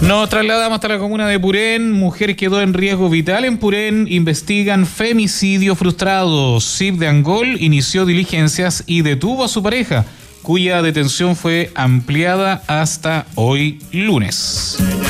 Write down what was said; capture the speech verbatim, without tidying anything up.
Nos trasladamos hasta la comuna de Purén. Mujer quedó en riesgo vital en Purén. Investigan femicidio frustrado. C I P de Angol inició diligencias y detuvo a su pareja, cuya detención fue ampliada hasta hoy lunes.